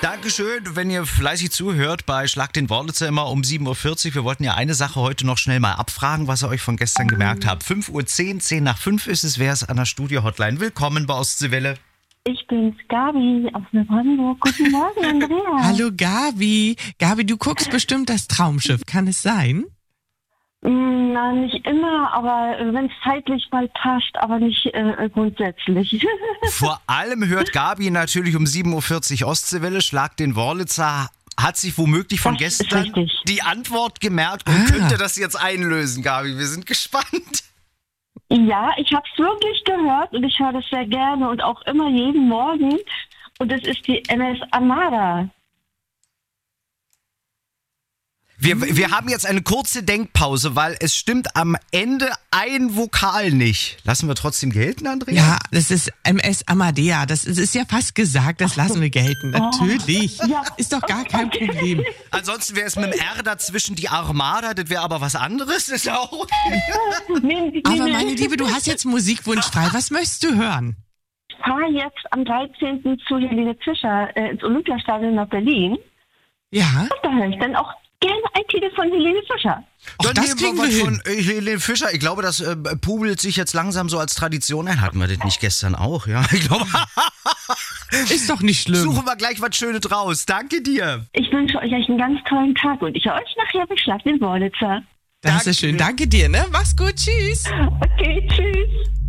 Dankeschön, wenn ihr fleißig zuhört bei Schlag den Wörlitzer immer um 7.40 Uhr. Wir wollten ja eine Sache heute noch schnell mal abfragen, was ihr euch von gestern gemerkt habt. 5.10 Uhr, 10 nach 5 ist es, wer ist an der Studio-Hotline. Willkommen bei Ostseewelle. Ich bin's, Gabi aus Neubrandenburg. Guten Morgen, Andrea. Hallo Gabi. Gabi, du guckst bestimmt das Traumschiff, kann es sein? Na, nicht immer, aber wenn es zeitlich mal passt, aber nicht grundsätzlich. Vor allem hört Gabi natürlich um 7.40 Uhr Ostseewelle, Schlag den Wörlitzer. Hat sich womöglich von Das ist gestern richtig. die Antwort gemerkt und könnte das jetzt einlösen, Gabi. Wir sind gespannt. Ja, ich habe es wirklich gehört und ich höre das sehr gerne und auch immer jeden Morgen. Und es ist die MS Armada. Wir haben jetzt eine kurze Denkpause, weil es stimmt am Ende ein Vokal nicht. Lassen wir trotzdem gelten, Andrea? Ja, das ist MS Amadea. Das ist ja fast gesagt, das lassen wir gelten. Natürlich. Ja. Ist doch gar kein Problem. Ansonsten wäre es mit dem R dazwischen die Armada, das wäre aber was anderes. Das ist ja auch okay. Aber meine Liebe, du hast jetzt Musikwunsch frei. Was möchtest du hören? Ich fahre jetzt am 13. zu Helene Fischer ins Olympiastadion nach Berlin. Ja? Und da höre ich dann auch gerne ein Titel von Helene Fischer. Auch das kriegen wir hin. Von Helene Fischer. Ich glaube, das pubelt sich jetzt langsam so als Tradition ein. Hatten wir das nicht gestern auch, ja? Ich glaube, Ist doch nicht schlimm. suchen wir gleich was Schönes raus. Danke dir. Ich wünsche euch einen ganz tollen Tag und ich höre euch nachher bei Schlag den Wörlitzer. Das ist schön. Danke dir, ne? Mach's gut. Tschüss. Okay, tschüss.